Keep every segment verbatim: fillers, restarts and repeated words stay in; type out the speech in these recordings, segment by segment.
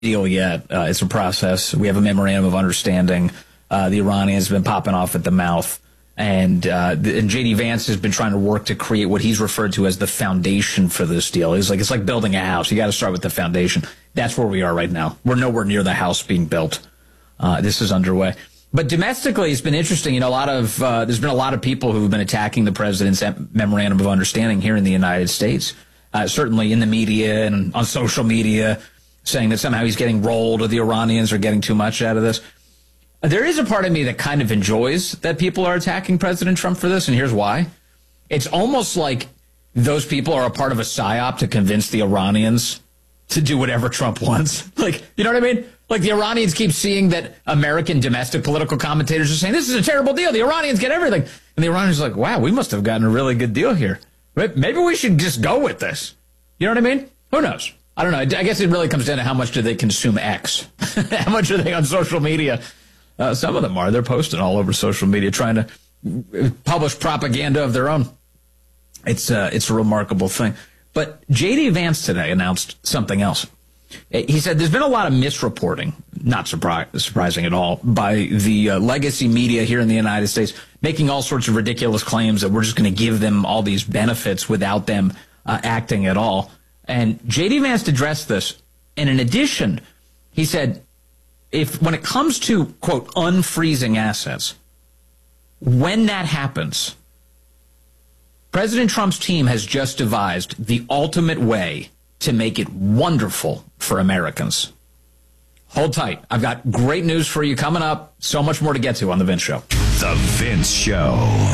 deal yet. Uh, it's a process. We have a memorandum of understanding. Uh, the Iranians have been popping off at the mouth. And, uh, and J D Vance has been trying to work to create what he's referred to as the foundation for this deal. He's like, it's like building a house. You got to start with the foundation. That's where we are right now. We're nowhere near the house being built. Uh, this is underway. But domestically, it's been interesting. You know, a lot of, uh, there's been a lot of people who've been attacking the president's memorandum of understanding here in the United States. Uh, certainly in the media and on social media, saying that somehow he's getting rolled or the Iranians are getting too much out of this. There is a part of me that kind of enjoys that people are attacking President Trump for this, and here's why. It's almost like those people are a part of a psyop to convince the Iranians to do whatever Trump wants. Like, you know what I mean? Like, the Iranians keep seeing that American domestic political commentators are saying, this is a terrible deal. The Iranians get everything. And the Iranians are like, wow, we must have gotten a really good deal here. Maybe we should just go with this. You know what I mean? Who knows? I don't know. I guess it really comes down to how much do they consume X? How much are they on social media? Uh, some of them are. They're posting all over social media, trying to publish propaganda of their own. It's uh, it's a remarkable thing. But J D Vance today announced something else. He said there's been a lot of misreporting, not surpri- surprising at all, by the uh, legacy media here in the United States, making all sorts of ridiculous claims that we're just going to give them all these benefits without them uh, acting at all. And J D Vance addressed this. And in addition, he said, if when it comes to, quote, unfreezing assets, when that happens, President Trump's team has just devised the ultimate way to make it wonderful for Americans. Hold tight. I've got great news for you coming up. So much more to get to on The Vince Show. The Vince Show.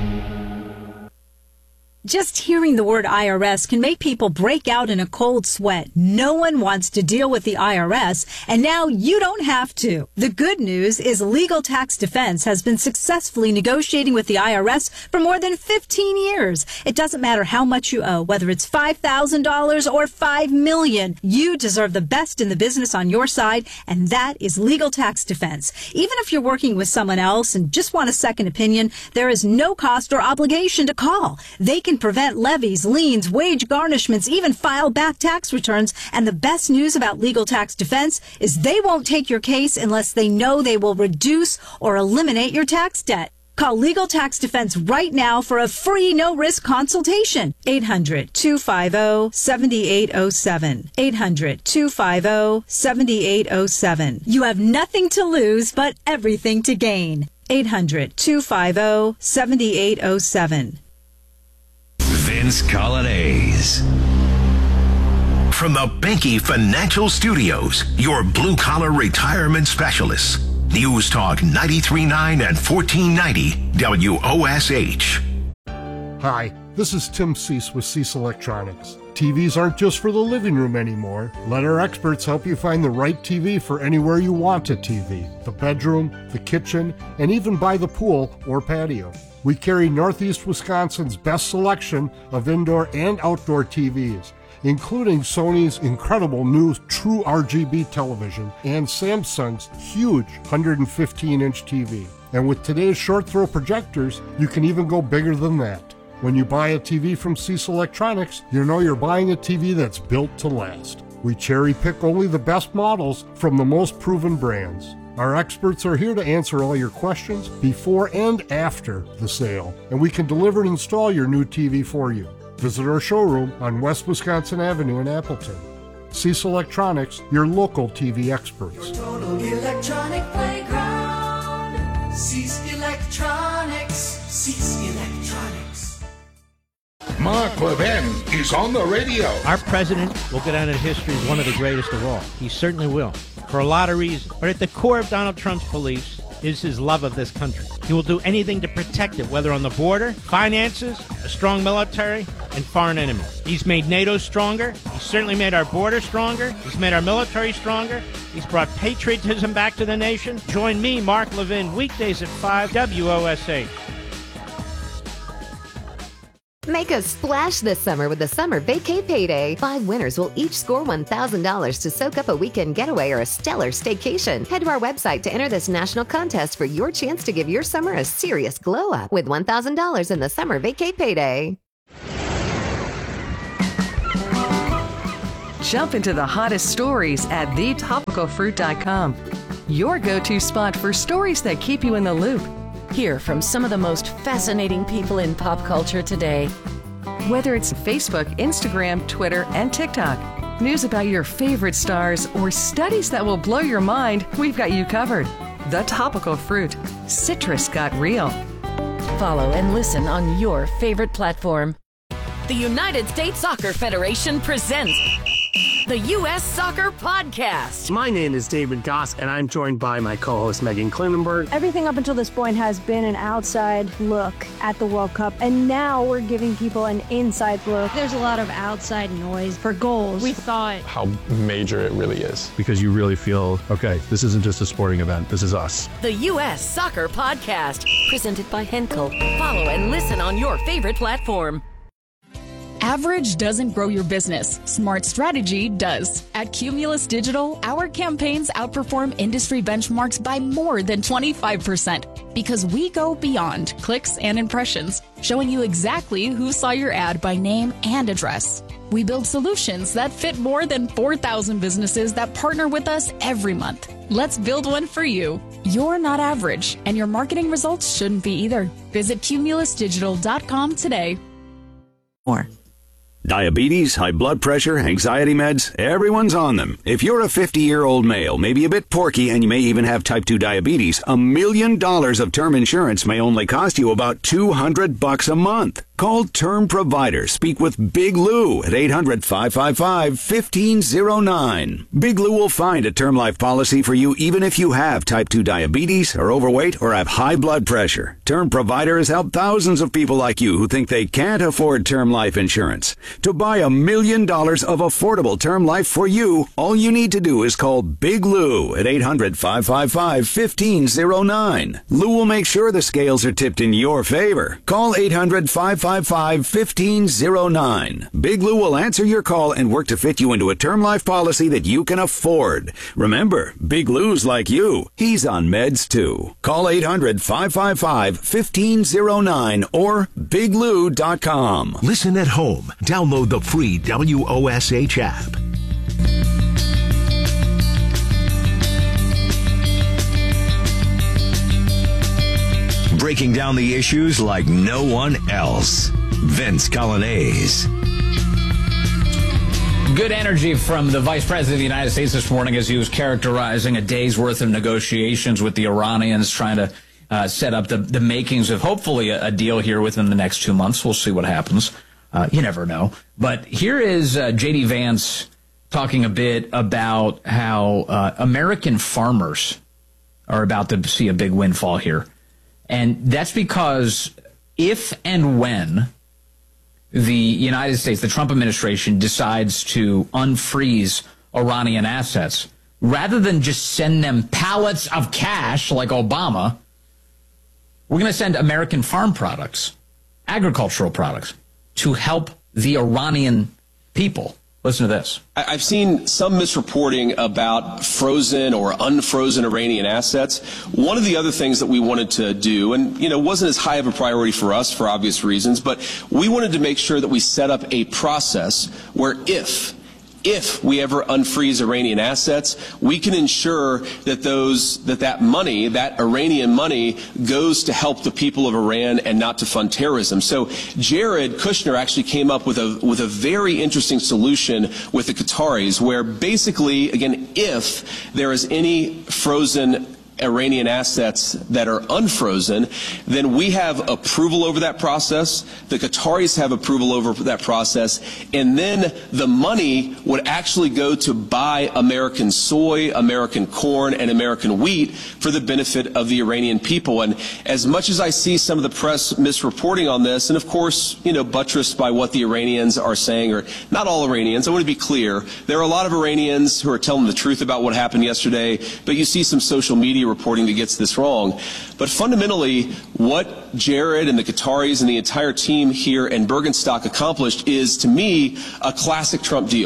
Just hearing the word I R S can make people break out in a cold sweat. No one wants to deal with the I R S, and now you don't have to. The good news is Legal Tax Defense has been successfully negotiating with the I R S for more than fifteen years. It doesn't matter how much you owe, whether it's five thousand dollars or five million dollars. You deserve the best in the business on your side, and that is Legal Tax Defense. Even if you're working with someone else and just want a second opinion, there is no cost or obligation to call. They can prevent levies, liens, wage garnishments, even file back tax returns. And the best news about Legal Tax Defense is they won't take your case unless they know they will reduce or eliminate your tax debt. Call Legal Tax Defense right now for a free no-risk consultation. eight hundred, two five zero, seven eight zero seven. eight hundred, two five zero, seven eight zero seven. You have nothing to lose but everything to gain. eight hundred, two five zero, seven eight zero seven. Vince Colonnese. From the Benke Financial Studios, your blue-collar retirement specialists. News Talk ninety-three point nine and fourteen ninety W O S H. Hi, this is Tim Cease with Cease Electronics. T Vs aren't just for the living room anymore. Let our experts help you find the right T V for anywhere you want a T V. The bedroom, the kitchen, and even by the pool or patio. We carry Northeast Wisconsin's best selection of indoor and outdoor T Vs, including Sony's incredible new True R G B television and Samsung's huge one hundred fifteen inch T V. And with today's short throw projectors, you can even go bigger than that. When you buy a T V from Cease Electronics, you know you're buying a T V that's built to last. We cherry pick only the best models from the most proven brands. Our experts are here to answer all your questions before and after the sale, and we can deliver and install your new T V for you. Visit our showroom on West Wisconsin Avenue in Appleton. Cease Electronics, your local T V experts. Your total electronic playground. Cease Electronics. Cease Electronics. Mark Levin is on the radio. Our president will go down in history as one of the greatest of all. He certainly will, for a lot of reasons. But at the core of Donald Trump's beliefs is his love of this country. He will do anything to protect it, whether on the border, finances, a strong military, and foreign enemies. He's made NATO stronger. He's certainly made our border stronger. He's made our military stronger. He's brought patriotism back to the nation. Join me, Mark Levin, weekdays at five, W O S H. Make a splash this summer with the Summer Vacay Payday. Five winners will each score one thousand dollars to soak up a weekend getaway or a stellar staycation. Head to our website to enter this national contest for your chance to give your summer a serious glow-up with one thousand dollars in the Summer Vacay Payday. Jump into the hottest stories at the topical fruit dot com. Your go-to spot for stories that keep you in the loop. Hear from some of the most fascinating people in pop culture today. Whether it's Facebook, Instagram, Twitter, and TikTok, news about your favorite stars, or studies that will blow your mind, we've got you covered. The Topical Fruit. Citrus got real. Follow and listen on your favorite platform. The United States Soccer Federation presents the U S Soccer Podcast. My name is David Goss, and I'm joined by my co-host Megan Klinenberg. Everything up until this point has been an outside look at the World Cup, and now we're giving people an inside look. There's a lot of outside noise for goals. We thought how major it really is. Because you really feel, okay, this isn't just a sporting event, this is us. The U S Soccer Podcast, presented by Henkel. Follow and listen on your favorite platform. Average doesn't grow your business. Smart strategy does. At Cumulus Digital, our campaigns outperform industry benchmarks by more than twenty-five percent because we go beyond clicks and impressions, showing you exactly who saw your ad by name and address. We build solutions that fit more than four thousand businesses that partner with us every month. Let's build one for you. You're not average, and your marketing results shouldn't be either. Visit cumulus digital dot com today. More. Diabetes, high blood pressure, anxiety meds, everyone's on them. If you're a fifty-year-old male, maybe a bit porky, and you may even have type two diabetes, a million dollars of term insurance may only cost you about two hundred bucks a month. Call Term Provider. Speak with Big Lou at eight hundred, five five five, one five zero nine. Big Lou will find a term life policy for you even if you have type two diabetes, are overweight, or have high blood pressure. Term Provider has helped thousands of people like you who think they can't afford term life insurance. To buy a million dollars of affordable term life for you, all you need to do is call Big Lou at eight hundred, five five five, one five zero nine. Lou will make sure the scales are tipped in your favor. Call eight hundred, five five five, one five zero nine. Big Lou will answer your call and work to fit you into a term life policy that you can afford. Remember, Big Lou's like you. He's on meds too. Call eight hundred, five five five, one five zero nine or big lou dot com. Listen at home. Download the free W O S H app. Breaking down the issues like no one else. Vince Coglianese. Good energy from the Vice President of the United States this morning as he was characterizing a day's worth of negotiations with the Iranians, trying to uh, set up the, the makings of hopefully a, a deal here within the next two months. We'll see what happens. Uh, you never know. But here is uh, J D Vance talking a bit about how uh, American farmers are about to see a big windfall here. And that's because if and when the United States, the Trump administration, decides to unfreeze Iranian assets, rather than just send them pallets of cash like Obama, we're going to send American farm products, agricultural products, to help the Iranian people. Listen to this. I've seen some misreporting about frozen or unfrozen Iranian assets. One of the other things that we wanted to do, and you know, wasn't as high of a priority for us for obvious reasons, but we wanted to make sure that we set up a process where if If we ever unfreeze Iranian assets, we can ensure that those that that money, that Iranian money, goes to help the people of Iran and not to fund terrorism. So Jared Kushner actually came up with a with a very interesting solution with the Qataris, where basically, again, if there is any frozen Iranian assets that are unfrozen, then we have approval over that process. The Qataris have approval over that process. And then the money would actually go to buy American soy, American corn, and American wheat for the benefit of the Iranian people. And as much as I see some of the press misreporting on this, and of course, you know, buttressed by what the Iranians are saying, or not all Iranians, I want to be clear, there are a lot of Iranians who are telling the truth about what happened yesterday, but you see some social media reporting that gets this wrong. But fundamentally, what Jared and the Qataris and the entire team here in Bergenstock accomplished is, to me, a classic Trump deal,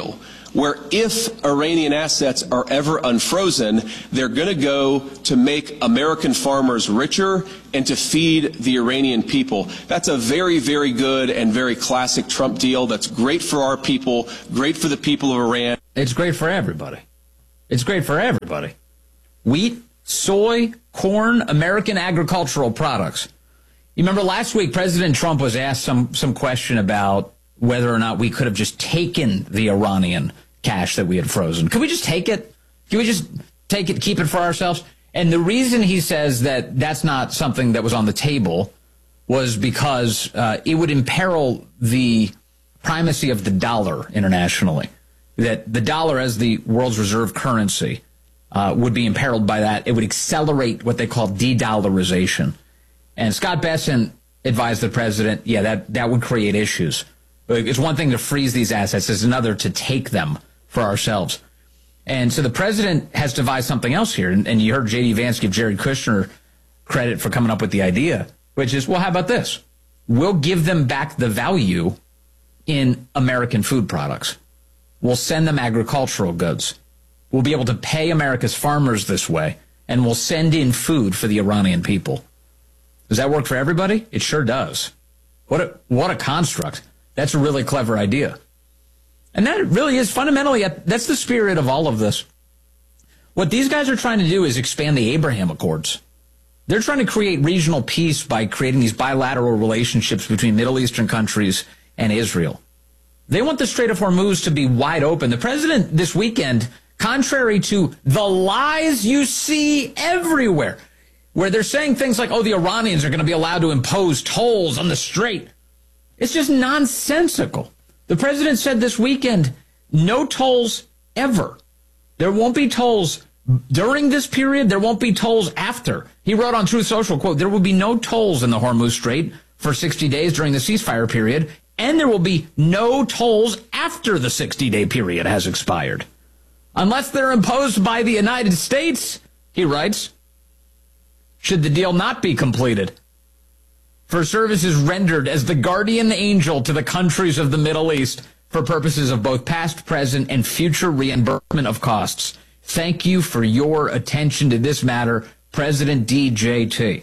where if Iranian assets are ever unfrozen, they're going to go to make American farmers richer and to feed the Iranian people. That's a very, very good and very classic Trump deal. That's great for our people, great for the people of Iran. It's great for everybody. It's great for everybody. Wheat, soy, corn, American agricultural products. You remember last week, President Trump was asked some, some question about whether or not we could have just taken the Iranian cash that we had frozen. Could we just take it? Can we just take it, keep it for ourselves? And the reason he says that that's not something that was on the table was because uh, it would imperil the primacy of the dollar internationally. That the dollar as the world's reserve currency uh, would be imperiled by that. It would accelerate what they call de-dollarization. And Scott Bessent advised the president, yeah, that, that would create issues. It's one thing to freeze these assets. It's another to take them for ourselves. And so the president has devised something else here. And, and you heard J D Vance give Jared Kushner credit for coming up with the idea, which is, well, how about this? We'll give them back the value in American food products. We'll send them agricultural goods. We'll be able to pay America's farmers this way, and we'll send in food for the Iranian people. Does that work for everybody? It sure does. What a, what a construct. That's a really clever idea. And that really is fundamentally, that's the spirit of all of this. What these guys are trying to do is expand the Abraham Accords. They're trying to create regional peace by creating these bilateral relationships between Middle Eastern countries and Israel. They want the Strait of Hormuz to be wide open. The president this weekend, contrary to the lies you see everywhere, where they're saying things like, oh, the Iranians are going to be allowed to impose tolls on the Strait. It's just nonsensical. The president said this weekend, no tolls ever. There won't be tolls during this period. There won't be tolls after. He wrote on Truth Social, quote, there will be no tolls in the Hormuz Strait for sixty days during the ceasefire period, and there will be no tolls after the sixty-day period has expired. Unless they're imposed by the United States, he writes, should the deal not be completed, for services rendered as the guardian angel to the countries of the Middle East for purposes of both past, present, and future reimbursement of costs. Thank you for your attention to this matter, President D J T.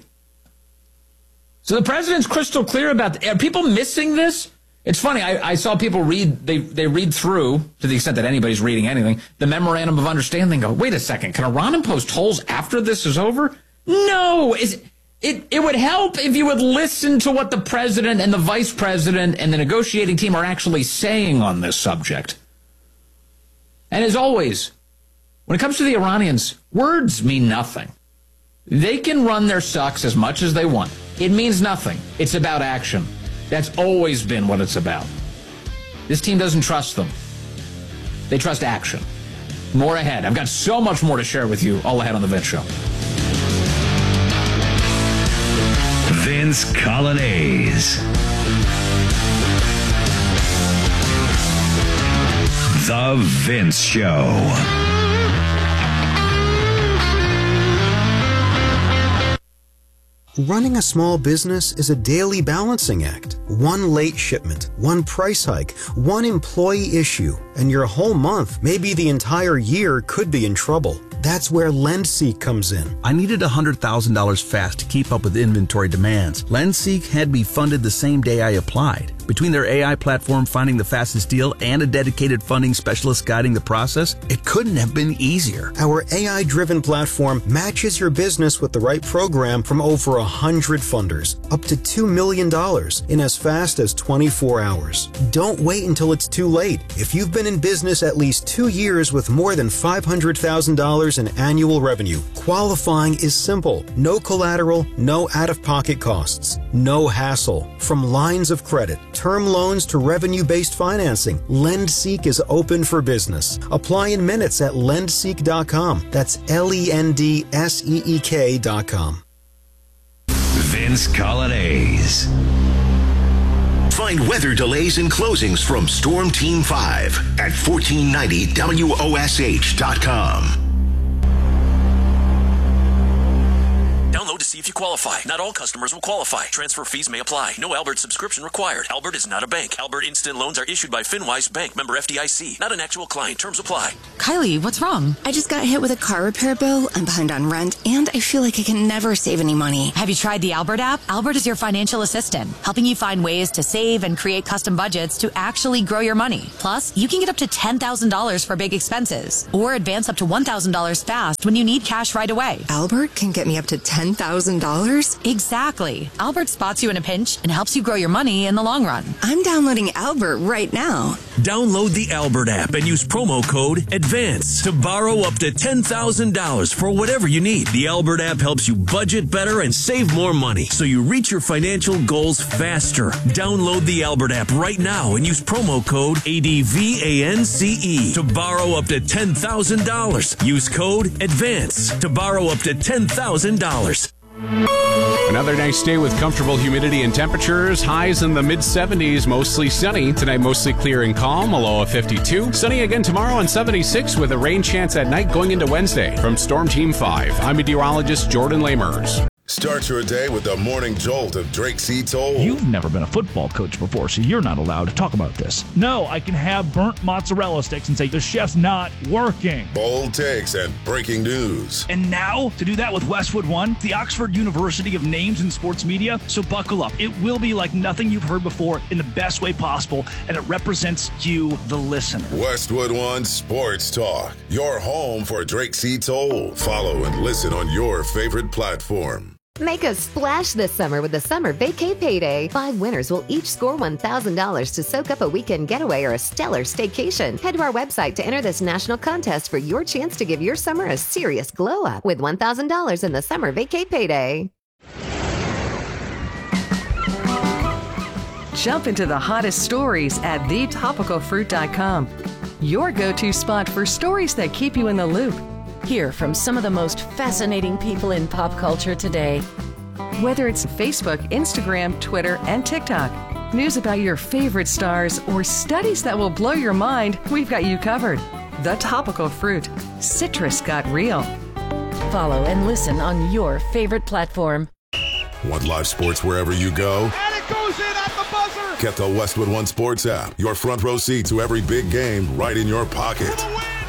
So the president's crystal clear about, are people missing this? It's funny, I, I saw people read, they, they read through, to the extent that anybody's reading anything, the Memorandum of Understanding, go, wait a second, can Iran impose tolls after this is over? No, is It, it would help if you would listen to what the president and the vice president and the negotiating team are actually saying on this subject. And as always, when it comes to the Iranians, words mean nothing. They can run their sucks as much as they want. It means nothing. It's about action. That's always been what it's about. This team doesn't trust them. They trust action. More ahead. I've got so much more to share with you all ahead on The Vince Show. Vince Coglianese. The Vince Show. Running a small business is a daily balancing act. One late shipment, one price hike, one employee issue, and your whole month, maybe the entire year, could be in trouble. That's where LendSeek comes in. I needed one hundred thousand dollars fast to keep up with inventory demands. LendSeek had me funded the same day I applied. Between their A I platform finding the fastest deal and a dedicated funding specialist guiding the process, it couldn't have been easier. Our A I-driven platform matches your business with the right program from over one hundred funders, up to two million dollars in as fast as twenty-four hours. Don't wait until it's too late. If you've been in business at least two years with more than five hundred thousand dollars in annual revenue, qualifying is simple. No collateral, no out-of-pocket costs, no hassle. From lines of credit, term loans to revenue-based financing, LendSeek is open for business. Apply in minutes at lendseek dot com. That's L E N D S E E K dot com. Vince Coglianese. Find weather delays and closings from Storm Team five at fourteen ninety W O S H dot com. Download to see if you qualify. Not all customers will qualify. Transfer fees may apply. No Albert subscription required. Albert is not a bank. Albert Instant Loans are issued by FinWise Bank, member F D I C. Not an actual client. Terms apply. Kylie, what's wrong? I just got hit with a car repair bill. I'm behind on rent, and I feel like I can never save any money. Have you tried the Albert app? Albert is your financial assistant, helping you find ways to save and create custom budgets to actually grow your money. Plus, you can get up to ten thousand dollars for big expenses, or advance up to one thousand dollars fast when you need cash right away. Albert can get me up to ten thousand dollars? Exactly. Albert spots you in a pinch and helps you grow your money in the long run. I'm downloading Albert right now. Download the Albert app and use promo code ADVANCE to borrow up to ten thousand dollars for whatever you need. The Albert app helps you budget better and save more money so you reach your financial goals faster. Download the Albert app right now and use promo code ADVANCE to borrow up to ten thousand dollars. Use code ADVANCE to borrow up to ten thousand dollars. Another nice day with comfortable humidity and temperatures. Highs in the mid seventies, mostly sunny. Tonight, mostly clear and calm, a low of fifty-two. Sunny again tomorrow on seventy-six with a rain chance at night going into Wednesday. From Storm Team five, I'm meteorologist Jordan Lamers. Start your day with the morning jolt of Drake C. Toll. You've never been a football coach before, so you're not allowed to talk about this. No, I can have burnt mozzarella sticks and say the chef's not working. Bold takes and breaking news. And now, to do that with Westwood One, the Oxford University of Names in Sports Media. So buckle up. It will be like nothing you've heard before in the best way possible, and it represents you, the listener. Westwood One Sports Talk, your home for Drake C. Toll. Follow and listen on your favorite platform. Make a splash this summer with the Summer Vacay Payday. Five winners will each score one thousand dollars to soak up a weekend getaway or a stellar staycation. Head to our website to enter this national contest for your chance to give your summer a serious glow up with one thousand dollars in the Summer Vacay Payday. Jump into the hottest stories at the topical fruit dot com. Your go-to spot for stories that keep you in the loop. Hear from some of the most fascinating people in pop culture today. Whether it's Facebook, Instagram, Twitter, and TikTok, news about your favorite stars, or studies that will blow your mind, we've got you covered. The Topical Fruit. Citrus got real. Follow and listen on your favorite platform. Want live sports wherever you go? And it goes in at the buzzer! Get the Westwood One Sports app. Your front row seat to every big game right in your pocket.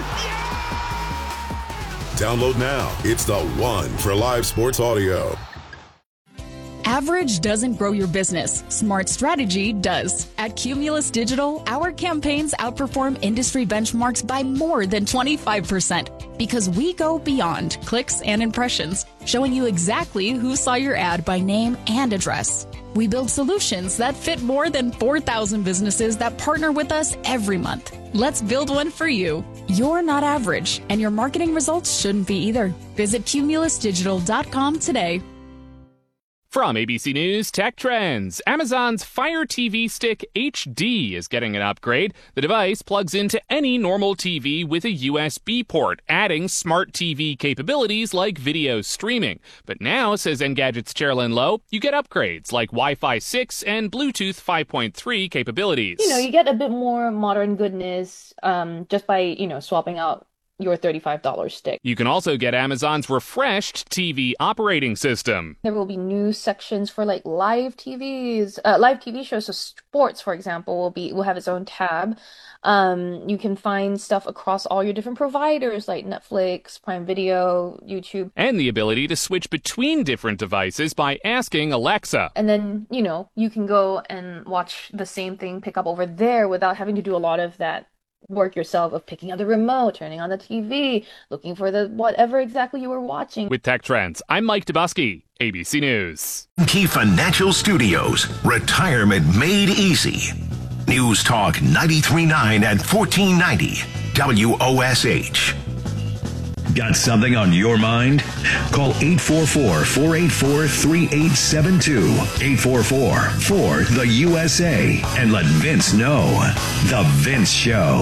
Download now. It's the one for live sports audio. Average doesn't grow your business. Smart strategy does. At Cumulus Digital, our campaigns outperform industry benchmarks by more than twenty-five percent because we go beyond clicks and impressions, showing you exactly who saw your ad by name and address. We build solutions that fit more than four thousand businesses that partner with us every month. Let's build one for you. You're not average, and your marketing results shouldn't be either. Visit cumulus digital dot com today. From A B C News Tech Trends, Amazon's Fire T V Stick H D is getting an upgrade. The device plugs into any normal T V with a U S B port, adding smart T V capabilities like video streaming. But now, says Engadget's Chairlyn Lowe, you get upgrades like Wi-Fi six and Bluetooth five point three capabilities. You know, you get a bit more modern goodness um, just by, you know, swapping out your thirty-five dollars stick. You can also get Amazon's refreshed T V operating system. There will be new sections for like live T Vs, uh, live T V shows. So sports, for example, will be will have its own tab. Um, you can find stuff across all your different providers like Netflix, Prime Video, YouTube. And the ability to switch between different devices by asking Alexa. And then, you know, you can go and watch the same thing pick up over there without having to do a lot of that work yourself of picking up the remote, turning on the T V, looking for the whatever exactly you were watching. With Tech Trends, I'm Mike Dubusky, A B C News. Key Financial Studios, retirement made easy. News Talk ninety-three point nine at fourteen ninety W O S H. Got something on your mind? Call eight four four, four eight four, three eight seven two, eight four four, four the U S A, and let Vince know. The Vince Show.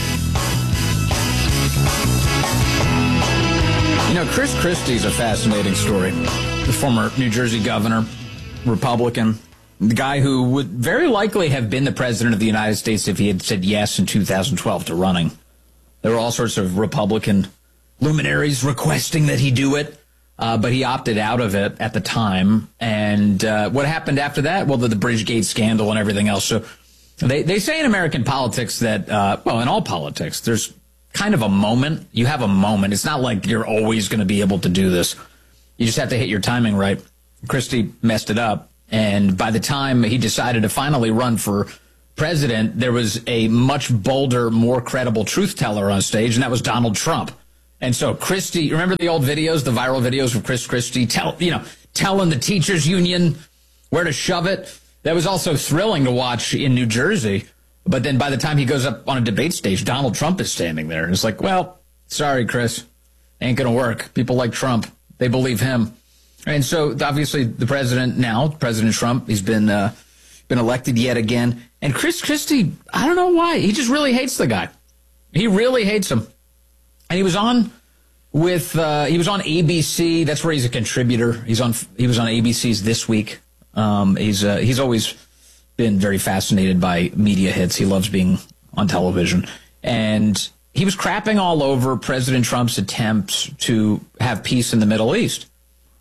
You know, Chris Christie's a fascinating story. The former New Jersey governor, Republican, the guy who would very likely have been the president of the United States if he had said yes in two thousand twelve to running. There were all sorts of Republican luminaries requesting that he do it. uh, but he opted out of it at the time. And uh, what happened after that? Well, the, the Bridgegate scandal and everything else. So they, they say in American politics that, uh, well, in all politics, there's kind of a moment. You have a moment. It's not like you're always going to be able to do this. You just have to hit your timing right. Christie messed it up. And by the time he decided to finally run for president, there was a much bolder, more credible truth teller on stage, and that was Donald Trump. And so Christie, remember the old videos, the viral videos of Chris Christie, tell, you know, telling the teachers union where to shove it? That was also thrilling to watch in New Jersey. But then by the time he goes up on a debate stage, Donald Trump is standing there. And it's like, well, sorry, Chris, ain't going to work. People like Trump. They believe him. And so obviously the president now, President Trump, he's been uh, been elected yet again. And Chris Christie, I don't know why. He just really hates the guy. He really hates him. And he was on with uh, he was on A B C. That's where he's a contributor. He's on he was on A B C's This Week. Um, he's uh, he's always been very fascinated by media hits. He loves being on television. And he was crapping all over President Trump's attempts to have peace in the Middle East.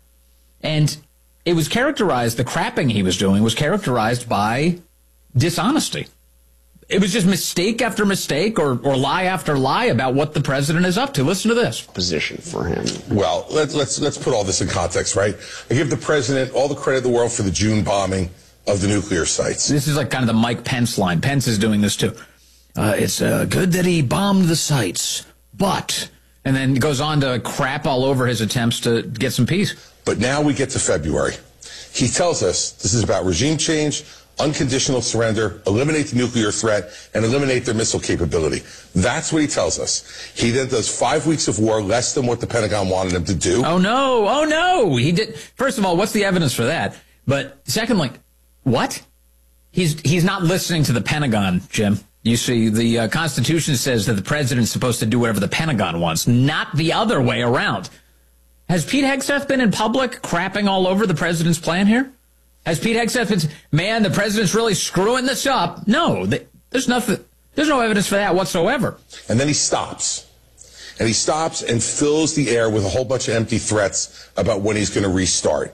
And it was characterized, the crapping he was doing was characterized by dishonesty. It was just mistake after mistake or, or lie after lie about what the president is up to. Listen to this. Position for him. Well, let's, let's, let's put all this in context, right? I give the president all the credit in the world for the June bombing of the nuclear sites. This is like kind of the Mike Pence line. Pence is doing this too. Uh, it's uh, good that he bombed the sites, but... And then he goes on to crap all over his attempts to get some peace. But now we get to February. He tells us this is about regime change, unconditional surrender, eliminate the nuclear threat, and eliminate their missile capability. That's what he tells us. He then does five weeks of war, less than what the Pentagon wanted him to do. Oh, no. Oh, no. He did. First of all, what's the evidence for that? But secondly, what? He's, he's not listening to the Pentagon, Jim. You see, the uh, Constitution says that the president's supposed to do whatever the Pentagon wants, not the other way around. Has Pete Hegseth been in public crapping all over the president's plan here? Has Pete Hegseth been, man, the president's really screwing this up? No, they, there's nothing. There's no evidence for that whatsoever. And then he stops. And he stops and fills the air with a whole bunch of empty threats about when he's going to restart.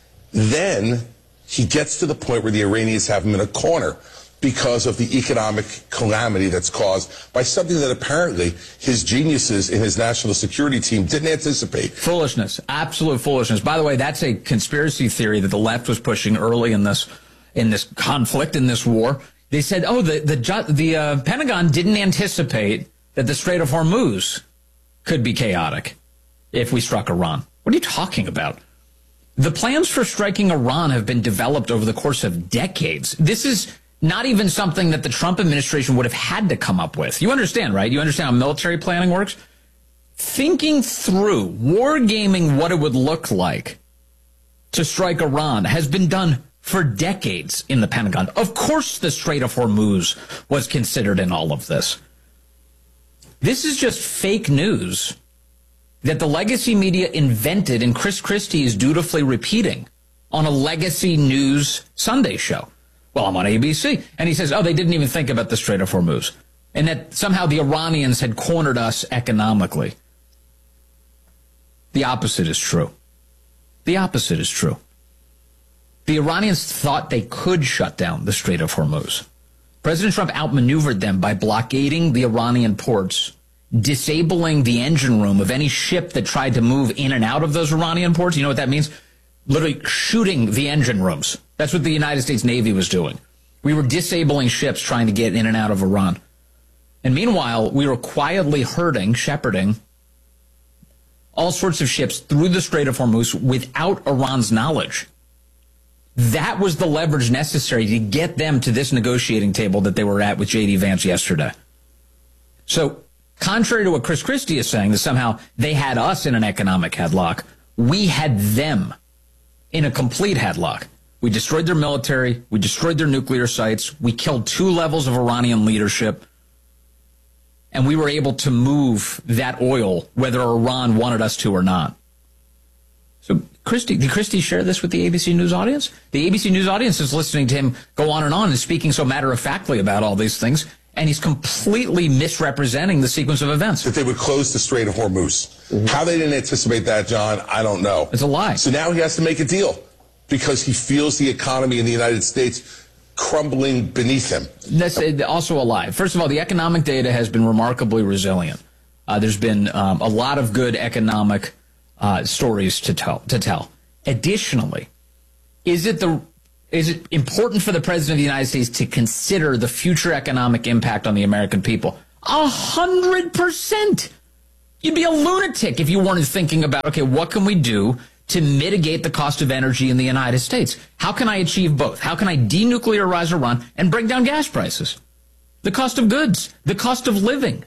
Then he gets to the point where the Iranians have him in a corner because of the economic calamity that's caused by something that apparently his geniuses in his national security team didn't anticipate. Foolishness. Absolute foolishness. By the way, that's a conspiracy theory that the left was pushing early in this in this conflict, in this war. They said, oh, the, the, the uh, Pentagon didn't anticipate that the Strait of Hormuz could be chaotic if we struck Iran. What are you talking about? The plans for striking Iran have been developed over the course of decades. This is not even something that the Trump administration would have had to come up with. You understand, right? You understand how military planning works? Thinking through, wargaming what it would look like to strike Iran has been done for decades in the Pentagon. Of course the Strait of Hormuz was considered in all of this. This is just fake news that the legacy media invented and Chris Christie is dutifully repeating on a legacy news Sunday show. Well, I'm on A B C. And he says, oh, they didn't even think about the Strait of Hormuz. And that somehow the Iranians had cornered us economically. The opposite is true. The opposite is true. The Iranians thought they could shut down the Strait of Hormuz. President Trump outmaneuvered them by blockading the Iranian ports, disabling the engine room of any ship that tried to move in and out of those Iranian ports. You know what that means? Literally shooting the engine rooms. That's what the United States Navy was doing. We were disabling ships trying to get in and out of Iran. And meanwhile, we were quietly herding, shepherding all sorts of ships through the Strait of Hormuz without Iran's knowledge. That was the leverage necessary to get them to this negotiating table that they were at with J D Vance yesterday. So, contrary to what Chris Christie is saying, that somehow they had us in an economic headlock, we had them in a complete headlock. We destroyed their military. We destroyed their nuclear sites. We killed two levels of Iranian leadership. And we were able to move that oil, whether Iran wanted us to or not. So, Christie, did Christie share this with the A B C News audience? The A B C News audience is listening to him go on and on and speaking so matter-of-factly about all these things. and he's completely misrepresenting the sequence of events. That they would close the Strait of Hormuz. Mm-hmm. How they didn't anticipate that, John, I don't know. It's a lie. So now he has to make a deal because he feels the economy in the United States crumbling beneath him. That's also a lie. First of all, the economic data has been remarkably resilient. Uh, there's been um, a lot of good economic uh, stories to tell. To tell. Additionally, is it the is it important for the president of the United States to consider the future economic impact on the American people? A hundred percent. You'd be a lunatic if you weren't thinking about, okay, what can we do to mitigate the cost of energy in the United States? How can I achieve both? How can I denuclearize Iran and bring down gas prices? The cost of goods, the cost of living.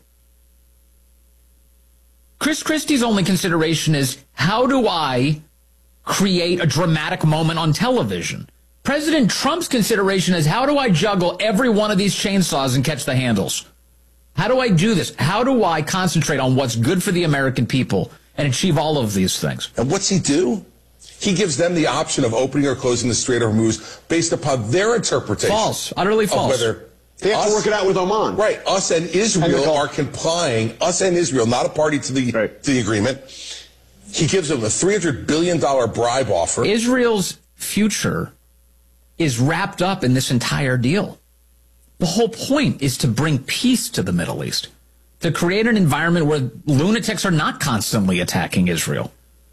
Chris Christie's only consideration is, how do I create a dramatic moment on television? President Trump's consideration is, how do I juggle every one of these chainsaws and catch the handles? How do I do this? How do I concentrate on what's good for the American people and achieve all of these things? And what's he do? He gives them the option of opening or closing the Strait of Hormuz based upon their interpretation. False. Utterly false. Whether they have us, to work it out with Oman. Right. Us and Israel are complying. Us and Israel, not a party to the, right. to the agreement. He gives them a three hundred billion dollars bribe offer. Israel's future is wrapped up in this entire deal. The whole point is to bring peace to the Middle East, to create an environment where lunatics are not constantly attacking Israel.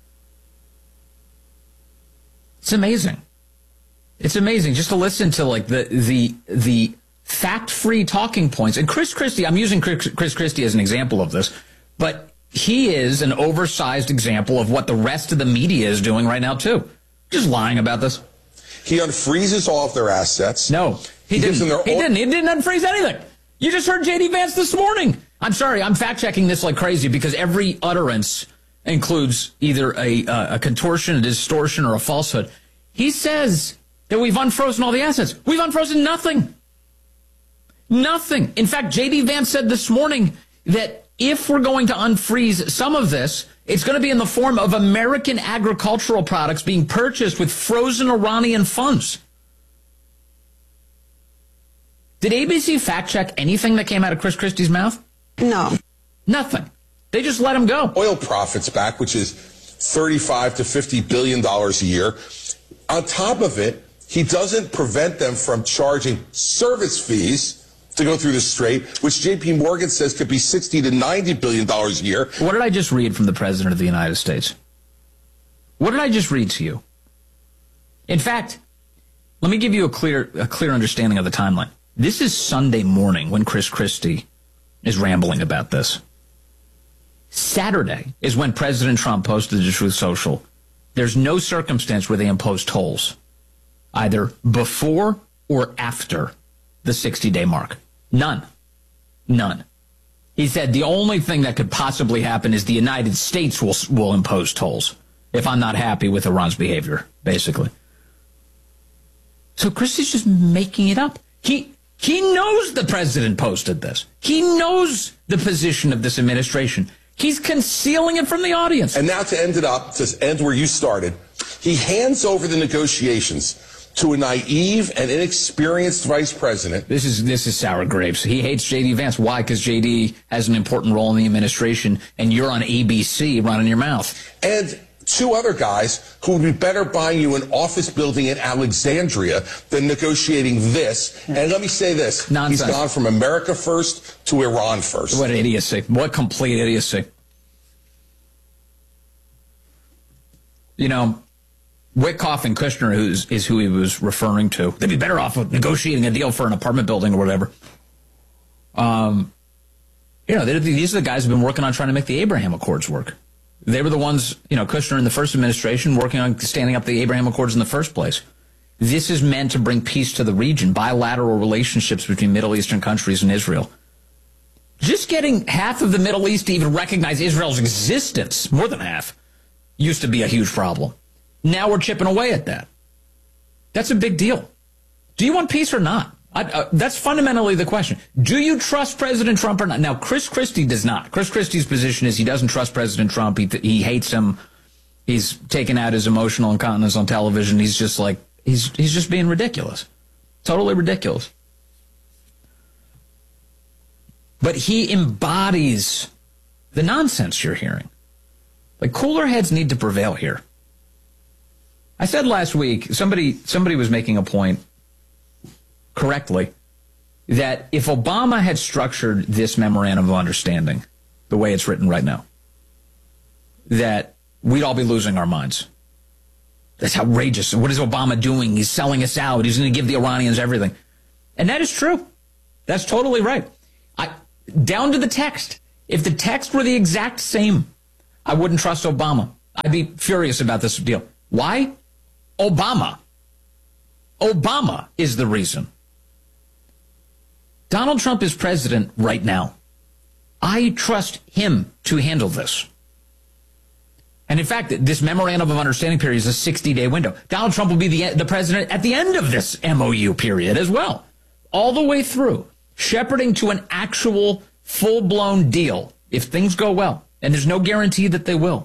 It's amazing. It's amazing just to listen to like the the the fact-free talking points. And Chris Christie, I'm using Chris, Chris Christie as an example of this, but he is an oversized example of what the rest of the media is doing right now too. Just lying about this. He unfreezes all of their assets. No, he, he didn't. He didn't. He didn't unfreeze anything. You just heard J D Vance this morning. I'm sorry, I'm fact-checking this like crazy because every utterance includes either a, uh, a contortion, a distortion, or a falsehood. He says that we've unfrozen all the assets. We've unfrozen nothing. Nothing. In fact, J D Vance said this morning that if we're going to unfreeze some of this, it's going to be in the form of American agricultural products being purchased with frozen Iranian funds. Did A B C fact-check anything that came out of Chris Christie's mouth? No. Nothing. They just let him go. Oil profits back, which is thirty-five to fifty billion dollars a year. On top of it, he doesn't prevent them from charging service fees to go through the strait, which J P Morgan says could be sixty to ninety billion dollars a year. What did I just read from the President of the United States? What did I just read to you? In fact, let me give you a clear, a clear understanding of the timeline. This is Sunday morning when Chris Christie is rambling about this. Saturday is when President Trump posted to Truth Social, there's no circumstance where they impose tolls, either before or after the sixty-day mark. None. None. He said the only thing that could possibly happen is the United States will will impose tolls if I'm not happy with Iran's behavior, basically. So Christie's just making it up. He he knows the president posted this. He knows the position of this administration. He's concealing it from the audience. And now to end it up, to end where you started, he hands over the negotiations to a naive and inexperienced vice president. This is this is sour grapes. He hates J D Vance. Why? Because J D has an important role in the administration, and you're on A B C running your mouth. And two other guys who would be better buying you an office building in Alexandria than negotiating this. And let me say this. Nonsense. He's gone from America first to Iran first. What idiocy. What complete idiocy. You know, Witkoff and Kushner who's, is who he was referring to. They'd be better off with negotiating a deal for an apartment building or whatever. Um, you know, these are the guys who've been working on trying to make the Abraham Accords work. They were the ones, you know, Kushner in the first administration working on standing up the Abraham Accords in the first place. This is meant to bring peace to the region, bilateral relationships between Middle Eastern countries and Israel. Just getting half of the Middle East to even recognize Israel's existence, more than half, used to be a huge problem. Now we're chipping away at that. That's a big deal. Do you want peace or not? I, uh, that's fundamentally the question. Do you trust President Trump or not? Now, Chris Christie does not. Chris Christie's position is he doesn't trust President Trump. He, he hates him. He's taken out his emotional incontinence on television. He's just like, he's, he's just being ridiculous. Totally ridiculous. but he embodies the nonsense you're hearing. Like, cooler heads need to prevail here. I said last week, somebody somebody was making a point correctly that if Obama had structured this memorandum of understanding the way it's written right now, that we'd all be losing our minds. That's outrageous. What is Obama doing? He's selling us out. He's going to give the Iranians everything. And that is true. That's totally right. I, down to the text. If the text were the exact same, I wouldn't trust Obama. I'd be furious about this deal. Why? Obama. Obama is the reason. Donald Trump is president right now. I trust him to handle this. And in fact, this memorandum of understanding period is a sixty-day window. Donald Trump will be the, the president at the end of this M O U period as well. All the way through, shepherding to an actual full-blown deal if things go well. And there's no guarantee that they will.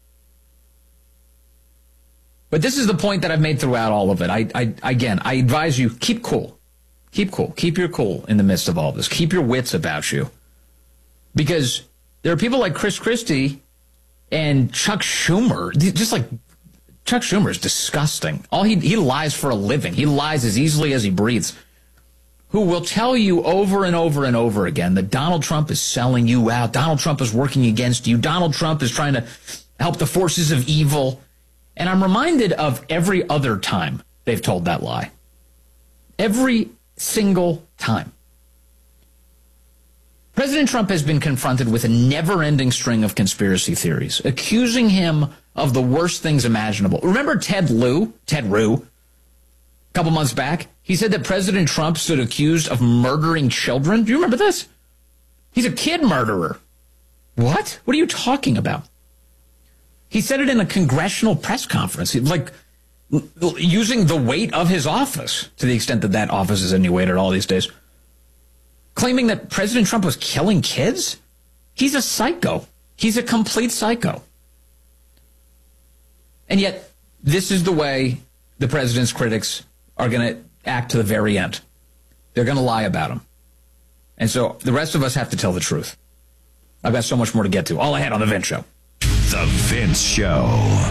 But this is the point that I've made throughout all of it. I, I again, I advise you, keep cool. Keep cool. Keep your cool in the midst of all this. Keep your wits about you. Because there are people like Chris Christie and Chuck Schumer, just like Chuck Schumer is disgusting. All he he lies for a living. He lies as easily as he breathes. Who will tell you over and over and over again that Donald Trump is selling you out. Donald Trump is working against you. Donald Trump is trying to help the forces of evil. And I'm reminded of every other time they've told that lie. Every single time. President Trump has been confronted with a never-ending string of conspiracy theories, accusing him of the worst things imaginable. Remember Ted Lieu, Ted Rue, a couple months back? He said that President Trump stood accused of murdering children. Do you remember this? He's a kid murderer. What? What are you talking about? He said it in a congressional press conference. He, like, using the weight of his office, to the extent that that office is any weight at all these days, claiming that President Trump was killing kids? He's a psycho. He's a complete psycho. And yet, this is the way the president's critics are going to act to the very end. They're going to lie about him. And so the rest of us have to tell the truth. I've got so much more to get to. All ahead on The Vince Show. The Vince Show.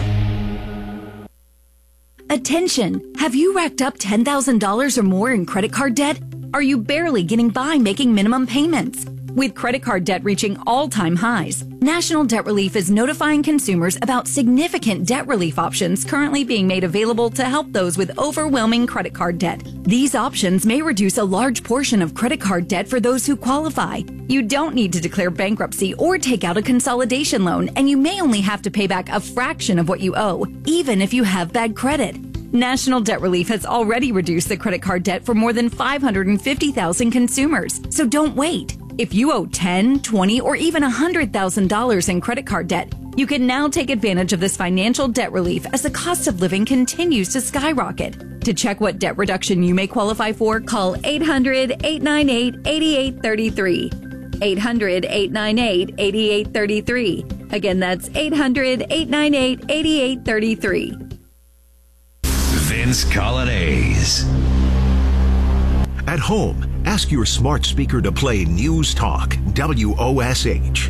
Attention! Have you racked up ten thousand dollars or more in credit card debt? Are you barely getting by making minimum payments? With credit card debt reaching all-time highs, National Debt Relief is notifying consumers about significant debt relief options currently being made available to help those with overwhelming credit card debt. These options may reduce a large portion of credit card debt for those who qualify. You don't need to declare bankruptcy or take out a consolidation loan, and you may only have to pay back a fraction of what you owe, even if you have bad credit. National Debt Relief has already reduced the credit card debt for more than five hundred fifty thousand consumers, so don't wait. If you owe ten thousand dollars, twenty thousand dollars, or even one hundred thousand dollars in credit card debt, you can now take advantage of this financial debt relief as the cost of living continues to skyrocket. To check what debt reduction you may qualify for, call eight hundred, eight nine eight, eight eight three three. eight hundred, eight nine eight, eight eight three three. Again, that's eight hundred, eight nine eight, eight eight three three. Vince Colonnese. At home, ask your smart speaker to play News Talk, W O S H.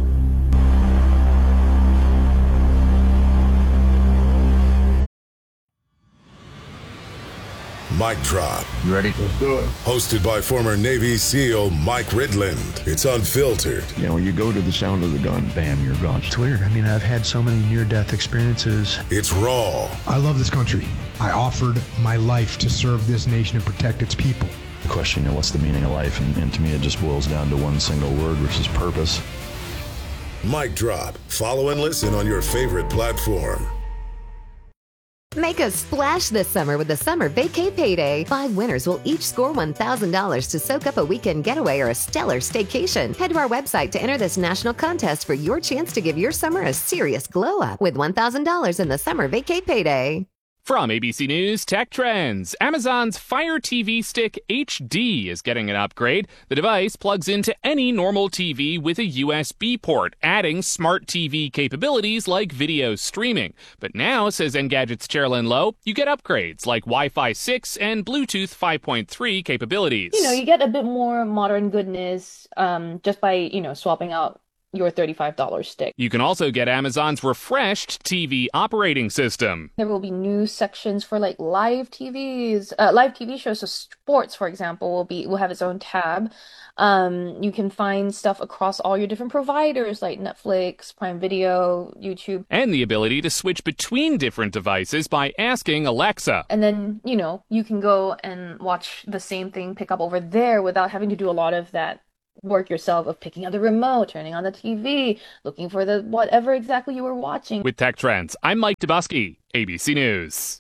Mic Drop. You ready? Let's do it. Hosted by former Navy SEAL Mike Ridland. It's unfiltered. You know, when you go to the sound of the gun, bam, you're gone. It's weird. I mean, I've had so many near-death experiences. It's raw. I love this country. I offered my life to serve this nation and protect its people. The question, you know, what's the meaning of life? And, and to me, it just boils down to one single word, which is purpose. Mic Drop. Follow and listen on your favorite platform. Make a splash this summer with the Summer Vacay Payday. Five winners will each score one thousand dollars to soak up a weekend getaway or a stellar staycation. Head to our website to enter this national contest for your chance to give your summer a serious glow up with one thousand dollars in the Summer Vacay Payday. From A B C News Tech Trends, Amazon's Fire T V Stick H D is getting an upgrade. The device plugs into any normal T V with a U S B port, adding smart T V capabilities like video streaming. But now, says Engadget's Chairlyn Lowe, you get upgrades like Wi-Fi six and Bluetooth five point three capabilities. You know, you get a bit more modern goodness um, just by, you know, swapping out your thirty-five dollars stick. You can also get Amazon's refreshed T V operating system. There will be new sections for like live T Vs, uh, live T V shows. So sports, for example, will be will have its own tab. Um, you can find stuff across all your different providers like Netflix, Prime Video, YouTube. And the ability to switch between different devices by asking Alexa. And then, you know, you can go and watch the same thing pick up over there without having to do a lot of that work yourself of picking up the remote, turning on the T V, looking for the whatever exactly you were watching. With Tech Trends, I'm Mike Dubusky, A B C News.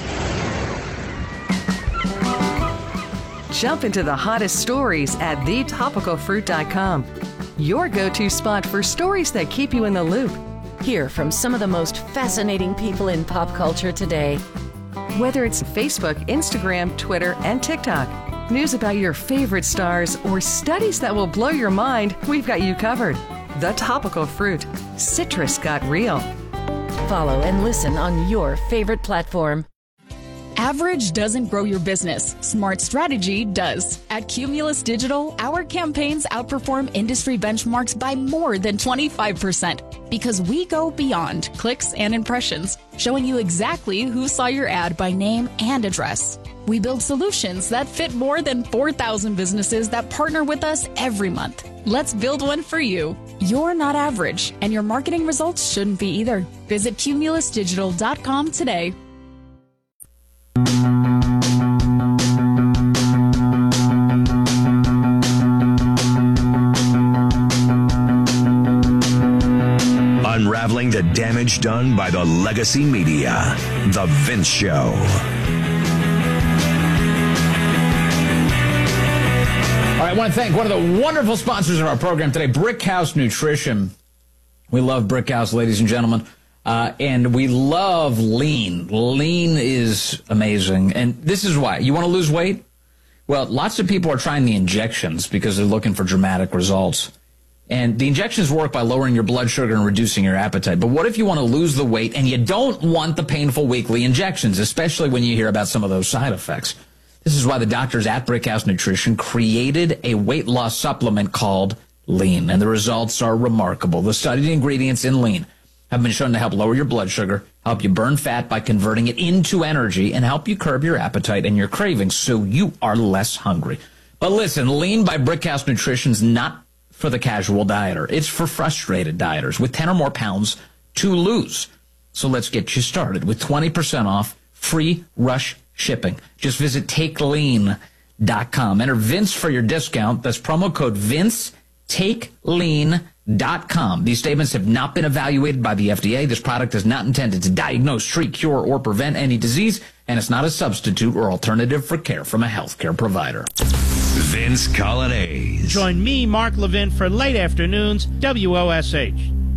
Jump into the hottest stories at the topical fruit dot com. Your go-to spot for stories that keep you in the loop. Hear from some of the most fascinating people in pop culture today. Whether it's Facebook, Instagram, Twitter, and TikTok, news about your favorite stars, or studies that will blow your mind, we've got you covered. The Topical Fruit. Citrus got real. Follow and listen on your favorite platform. Average doesn't grow your business. Smart strategy does. At Cumulus Digital, our campaigns outperform industry benchmarks by more than twenty-five percent because we go beyond clicks and impressions, showing you exactly who saw your ad by name and address. We build solutions that fit more than four thousand businesses that partner with us every month. Let's build one for you. You're not average, and your marketing results shouldn't be either. Visit cumulus digital dot com today. Unraveling the damage done by the legacy media. The Vince Show. All right, I want to thank one of the wonderful sponsors of our program today, Brickhouse Nutrition. We love Brickhouse, ladies and gentlemen. Uh, and we love lean. Lean is amazing. And this is why. You want to lose weight? Well, lots of people are trying the injections because they're looking for dramatic results. And the injections work by lowering your blood sugar and reducing your appetite. But what if you want to lose the weight and you don't want the painful weekly injections, especially when you hear about some of those side effects? This is why the doctors at Brickhouse Nutrition created a weight loss supplement called Lean. And the results are remarkable. The studied ingredients in Lean have been shown to help lower your blood sugar, help you burn fat by converting it into energy, and help you curb your appetite and your cravings so you are less hungry. But listen, Lean by Brickhouse Nutrition is not for the casual dieter. It's for frustrated dieters with ten or more pounds to lose. So let's get you started with twenty percent off free rush shipping. Just visit take lean dot com. Enter Vince for your discount. That's promo code Vince, take lean dot com. These statements have not been evaluated by the F D A. This product is not intended to diagnose, treat, cure, or prevent any disease, and it's not a substitute or alternative for care from a healthcare provider. Vince Colonnese. Join me, Mark Levin, for Late Afternoons, W O S H.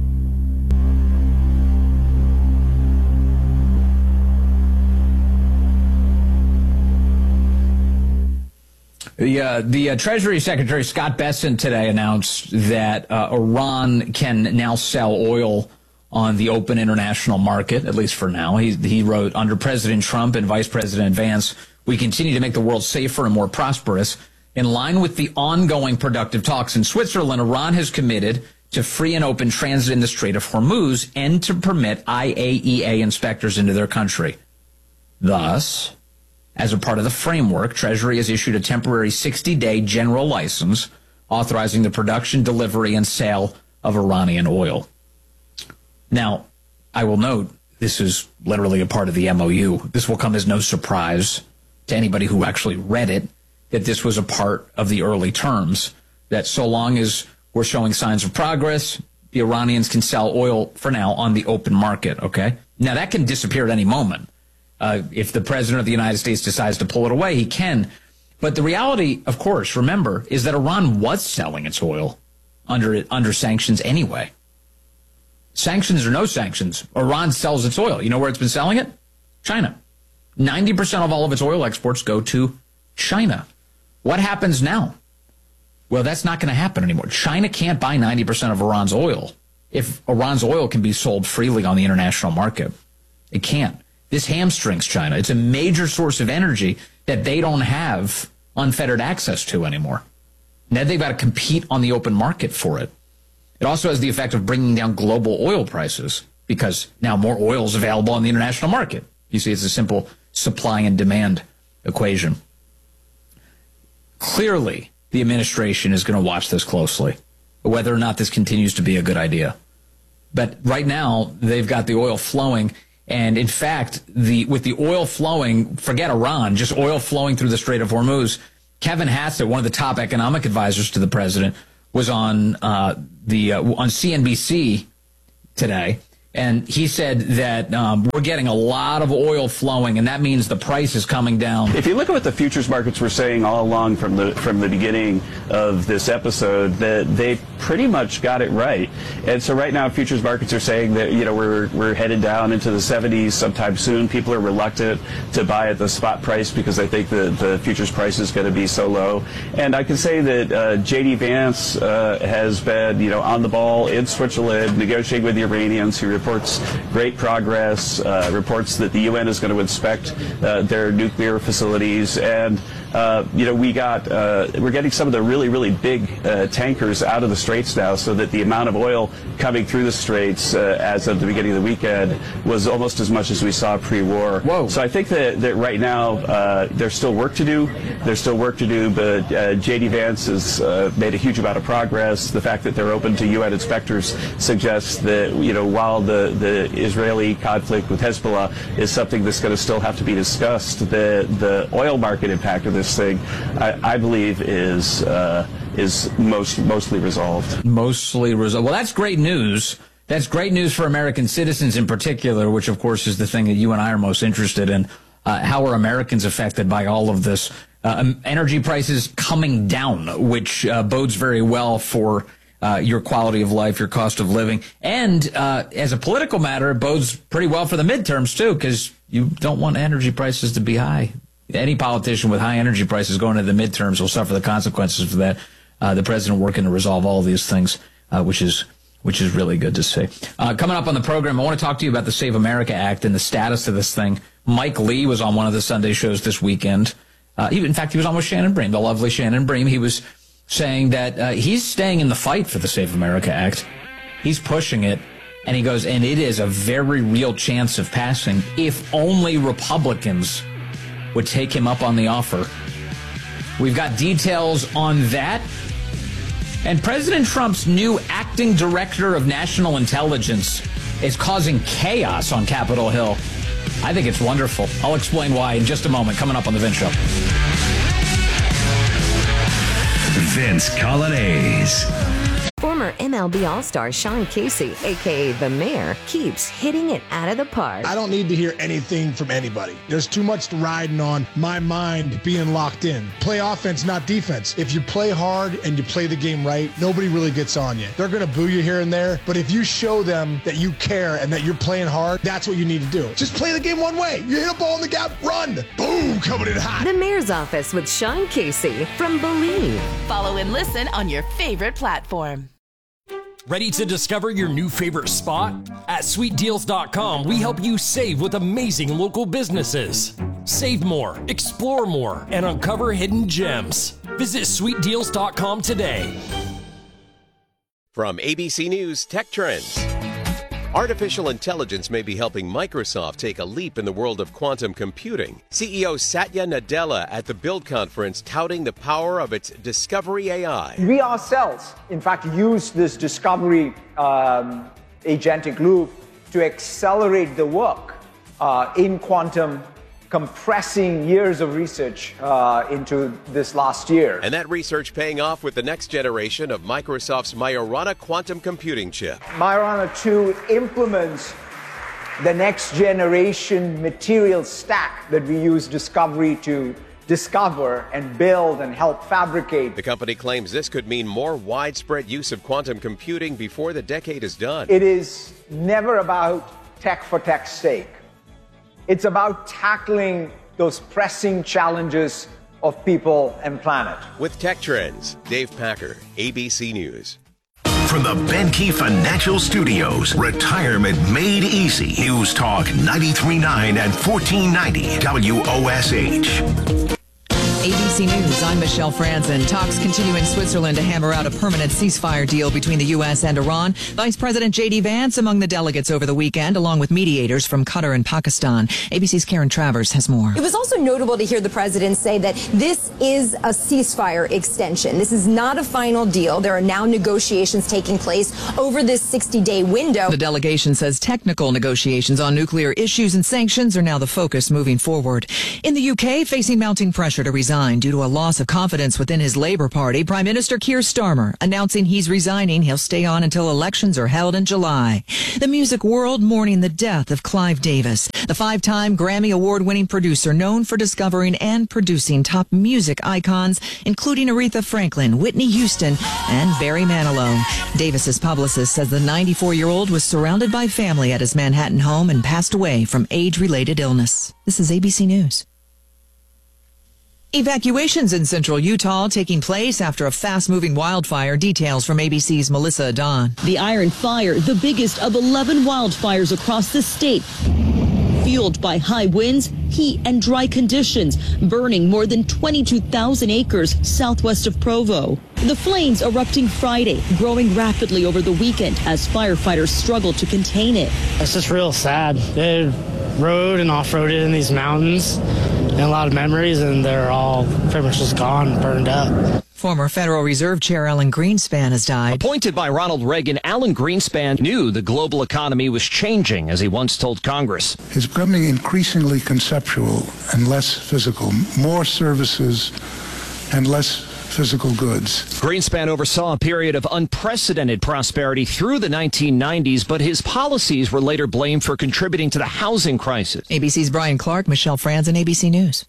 The, uh, the uh, Treasury Secretary Scott Bessent today announced that uh, Iran can now sell oil on the open international market, at least for now. He, he wrote, under President Trump and Vice President Vance, we continue to make the world safer and more prosperous. In line with the ongoing productive talks in Switzerland, Iran has committed to free and open transit in the Strait of Hormuz and to permit I A E A inspectors into their country. Thus, as a part of the framework, Treasury has issued a temporary sixty-day general license authorizing the production, delivery, and sale of Iranian oil. Now, I will note, this is literally a part of the M O U. This will come as no surprise to anybody who actually read it, that this was a part of the early terms, that so long as we're showing signs of progress, the Iranians can sell oil for now on the open market, okay? Now, that can disappear at any moment. Uh, if the president of the United States decides to pull it away, he can. But the reality, of course, remember, is that Iran was selling its oil under under sanctions anyway. Sanctions or no sanctions, Iran sells its oil. You know where it's been selling it? China. ninety percent of all of its oil exports go to China. What happens now? Well, that's not going to happen anymore. China can't buy ninety percent of Iran's oil if Iran's oil can be sold freely on the international market. It can't. This hamstrings China. It's a major source of energy that they don't have unfettered access to anymore. Now they've got to compete on the open market for it. It also has the effect of bringing down global oil prices because now more oil is available on the international market. You see, it's a simple supply and demand equation. Clearly, the administration is going to watch this closely, whether or not this continues to be a good idea. But right now, they've got the oil flowing. And in fact, the with the oil flowing, forget Iran, just oil flowing through the Strait of Hormuz. Kevin Hassett, one of the top economic advisors to the president, was on uh, the uh, on C N B C today. And he said that um, we're getting a lot of oil flowing, and that means the price is coming down. If you look at what the futures markets were saying all along from the from the beginning of this episode, that they pretty much got it right. And so right now, futures markets are saying that you know we're we're headed down into the seventies sometime soon. People are reluctant to buy at the spot price because they think the the futures price is going to be so low. And I can say that uh, J D Vance uh, has been you know on the ball in Switzerland negotiating with the Iranians. Who reports great progress, uh, reports that the U N is going to inspect uh, their nuclear facilities, and uh, you know we got uh, we're getting some of the really really big uh, tankers out of the straits now, so that the amount of oil coming through the straits uh, as of the beginning of the weekend was almost as much as we saw pre-war. Whoa! So I think that that right now uh, there's still work to do. There's still work to do, but uh, J D Vance has uh, made a huge amount of progress. The fact that they're open to U N inspectors suggests that you know while the the Israeli conflict with Hezbollah is something that's going to still have to be discussed, the the oil market impact of this thing, I, I believe, is uh, is most mostly resolved. Mostly resolved. Well, that's great news. That's great news for American citizens in particular, which, of course, is the thing that you and I are most interested in. Uh, how are Americans affected by all of this? Uh, energy prices coming down, which uh, bodes very well for Uh, your quality of life, your cost of living. And uh, as a political matter, it bodes pretty well for the midterms, too, because you don't want energy prices to be high. Any politician with high energy prices going into the midterms will suffer the consequences of that. Uh, the president working to resolve all of these things, uh, which is which is really good to see. Uh, coming up on the program, I want to talk to you about the Save America Act and the status of this thing. Mike Lee was on one of the Sunday shows this weekend. Uh, he, in fact, he was on with Shannon Bream, the lovely Shannon Bream. He was saying that uh, he's staying in the fight for the Save America Act. He's pushing it, and he goes, and it is a very real chance of passing if only Republicans would take him up on the offer. We've got details on that. And President Trump's new acting director of national intelligence is causing chaos on Capitol Hill. I think it's wonderful. I'll explain why in just a moment, coming up on The Vince Show. Vince Colonnese. Former M L B All-Star Sean Casey, a k a. The Mayor, keeps hitting it out of the park. I don't need to hear anything from anybody. There's too much riding on my mind being locked in. Play offense, not defense. If you play hard and you play the game right, nobody really gets on you. They're going to boo you here and there, but if you show them that you care and that you're playing hard, that's what you need to do. Just play the game one way. You hit a ball in the gap, run. Boom, coming in hot. The Mayor's Office with Sean Casey from Believe. Follow and listen on your favorite platform. Ready to discover your new favorite spot? At sweet deals dot com, we help you save with amazing local businesses. Save more, explore more, and uncover hidden gems. Visit sweet deals dot com today. From A B C News Tech Trends. Artificial intelligence may be helping Microsoft take a leap in the world of quantum computing. C E O Satya Nadella at the Build conference touting the power of its Discovery A I. We ourselves, in fact, use this Discovery um, agentic loop to accelerate the work uh, in quantum, compressing years of research uh, into this last year. And that research paying off with the next generation of Microsoft's Majorana quantum computing chip. Majorana two implements the next generation material stack that we use Discovery to discover and build and help fabricate. The company claims this could mean more widespread use of quantum computing before the decade is done. It is never about tech for tech's sake. It's about tackling those pressing challenges of people and planet. With Tech Trends, Dave Packer, A B C News. From the Benke Financial Studios, retirement made easy. News Talk ninety-three point nine and fourteen ninety W O S H. A B C News, I'm Michelle Franzen. Talks continue in Switzerland to hammer out a permanent ceasefire deal between the U S and Iran. Vice President J D Vance among the delegates over the weekend, along with mediators from Qatar and Pakistan. A B C's Karen Travers has more. It was also notable to hear the president say that this is a ceasefire extension. This is not a final deal. There are now negotiations taking place over this sixty-day window. The delegation says technical negotiations on nuclear issues and sanctions are now the focus moving forward. In the U K, facing mounting pressure to resign due to a loss of confidence within his Labour Party, Prime Minister Keir Starmer announcing he's resigning. He'll stay on until elections are held in July. The music world mourning the death of Clive Davis, the five-time Grammy Award-winning producer known for discovering and producing top music icons, including Aretha Franklin, Whitney Houston, and Barry Manilow. Davis's publicist says the ninety-four-year-old was surrounded by family at his Manhattan home and passed away from age-related illness. This is A B C News. Evacuations in central Utah taking place after a fast-moving wildfire. Details from A B C's Melissa Adon. The Iron Fire, the biggest of eleven wildfires across the state, fueled by high winds, heat, and dry conditions, burning more than twenty-two thousand acres southwest of Provo. The flames erupting Friday, growing rapidly over the weekend as firefighters struggled to contain it. It's just real sad. They rode and off-roaded in these mountains, and a lot of memories, and they're all pretty much just gone, burned up. Former Federal Reserve Chair Alan Greenspan has died. Appointed by Ronald Reagan, Alan Greenspan knew the global economy was changing, as he once told Congress. It's becoming increasingly conceptual and less physical, more services and less physical goods. Greenspan oversaw a period of unprecedented prosperity through the nineteen nineties, but his policies were later blamed for contributing to the housing crisis. A B C's Brian Clark, Michelle Franzen, A B C News.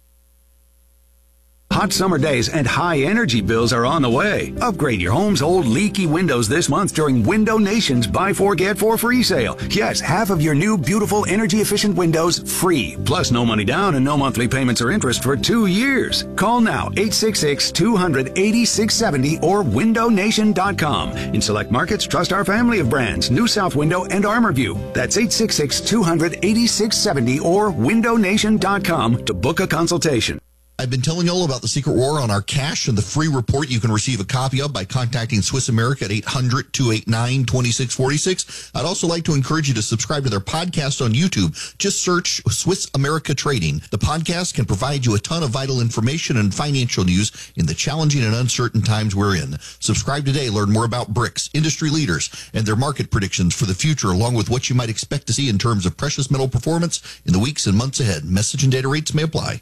Hot summer days and high energy bills are on the way. Upgrade your home's old leaky windows this month during Window Nation's Buy Four Get Four Free sale. Yes, half of your new beautiful energy efficient windows free. Plus no money down and no monthly payments or interest for two years. Call now eight six six, two hundred, eighty-six seventy or window nation dot com. In select markets, trust our family of brands, New South Window and ArmorView. That's eight six six, two hundred, eighty-six seventy or window nation dot com to book a consultation. I've been telling you all about the Secret War on our cash and the free report you can receive a copy of by contacting Swiss America at eight hundred, two eight nine, two six four six. I'd also like to encourage you to subscribe to their podcast on YouTube. Just search Swiss America Trading. The podcast can provide you a ton of vital information and financial news in the challenging and uncertain times we're in. Subscribe today. Learn more about BRICS, industry leaders, and their market predictions for the future, along with what you might expect to see in terms of precious metal performance in the weeks and months ahead. Message and data rates may apply.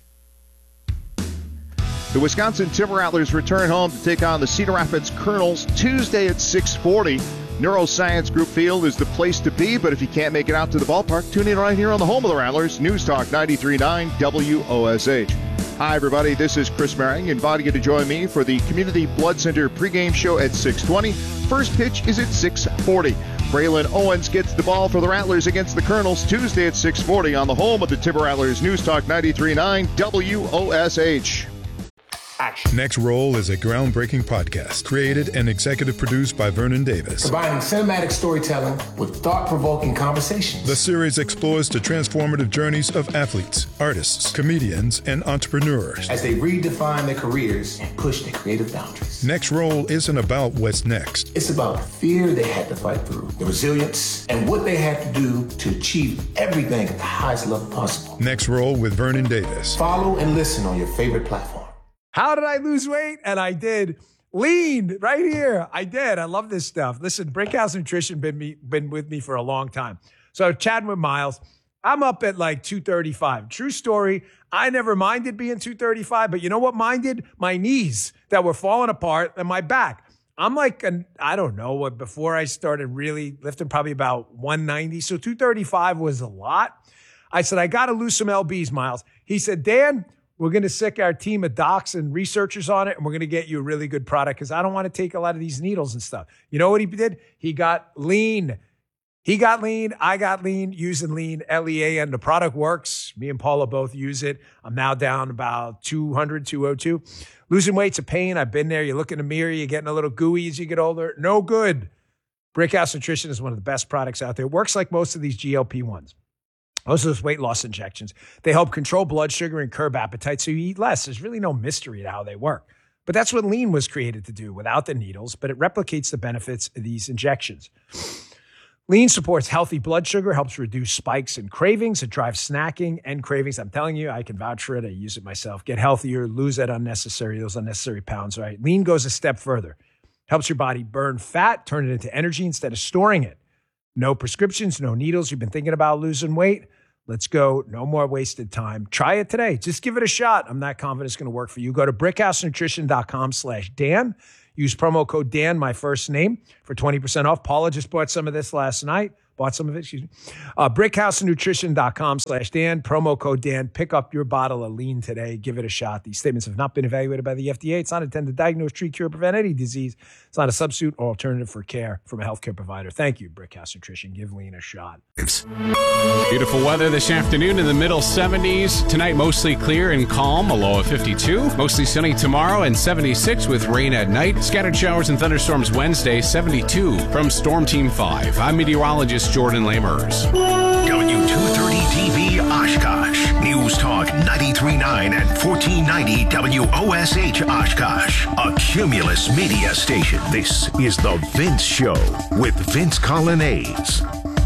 The Wisconsin Timber Rattlers return home to take on the Cedar Rapids Colonels Tuesday at six forty. Neuroscience Group Field is the place to be, but if you can't make it out to the ballpark, tune in right here on the home of the Rattlers, News Talk ninety-three point nine W O S H. Hi, everybody. This is Chris Merring, inviting you to join me for the Community Blood Center pregame show at six twenty. First pitch is at six forty. Braylon Owens gets the ball for the Rattlers against the Colonels Tuesday at six forty on the home of the Timber Rattlers, News Talk ninety-three point nine W O S H. Next Roll is a groundbreaking podcast created and executive produced by Vernon Davis. Combining cinematic storytelling with thought-provoking conversations. The series explores the transformative journeys of athletes, artists, comedians, and entrepreneurs as they redefine their careers and push their creative boundaries. Next Roll isn't about what's next. It's about the fear they had to fight through, the resilience, and what they had to do to achieve everything at the highest level possible. Next Roll with Vernon Davis. Follow and listen on your favorite platform. How did I lose weight? And I did. Lean right here. I did. I love this stuff. Listen, Brickhouse Nutrition been me been with me for a long time. So chatting with Miles, I'm up at like two thirty-five. True story. I never minded being two thirty-five, but you know what minded? My knees that were falling apart and my back. I'm like, an, I don't know what, before I started really lifting, probably about one ninety. So two thirty-five was a lot. I said, I got to lose some L Bs, Miles. He said, Dan, we're going to sick our team of docs and researchers on it, and we're going to get you a really good product because I don't want to take a lot of these needles and stuff. You know what he did? He got lean. He got lean. I got lean using lean, L E A N. The product works. Me and Paula both use it. I'm now down about two hundred, two oh two. Losing weight's a pain. I've been there. You look in the mirror, you're getting a little gooey as you get older. No good. Brickhouse Nutrition is one of the best products out there. It works like most of these G L P ones. Most of those weight loss injections. They help control blood sugar and curb appetite so you eat less. There's really no mystery to how they work. But that's what lean was created to do without the needles, but it replicates the benefits of these injections. Lean supports healthy blood sugar, helps reduce spikes and cravings. It drives snacking and cravings. I'm telling you, I can vouch for it. I use it myself. Get healthier, lose that unnecessary, those unnecessary pounds, right? Lean goes a step further. Helps your body burn fat, turn it into energy instead of storing it. No prescriptions, no needles. You've been thinking about losing weight? Let's go. No more wasted time. Try it today. Just give it a shot. I'm not confident it's going to work for you. Go to brickhousenutrition.com slash Dan. Use promo code Dan, my first name, for twenty percent off. Paula just bought some of this last night. Bought some of it, excuse me. Uh, brickhousenutrition.com slash Dan. Promo code Dan. Pick up your bottle of lean today. Give it a shot. These statements have not been evaluated by the F D A. It's not intended to diagnose, treat, cure, prevent any disease. It's not a substitute or alternative for care from a healthcare provider. Thank you, Brickhouse Nutrition. Give lean a shot. Beautiful weather this afternoon in the middle seventies. Tonight, mostly clear and calm, a low of fifty-two. Mostly sunny tomorrow and seventy-six with rain at night. Scattered showers and thunderstorms Wednesday, seventy-two. From Storm Team five, I'm meteorologist Jordan Lamers. W two thirty T V Oshkosh. News Talk ninety-three point nine and fourteen ninety W O S H Oshkosh. A Cumulus media station. This is The Vince Show with Vince Colonnese.